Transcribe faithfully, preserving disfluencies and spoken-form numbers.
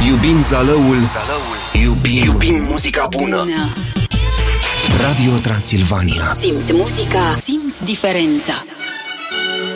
Iubim Zalăul, Zalăul. Iubim, Iubim muzica bună. bună Radio Transilvania. Simți muzica, simți diferența.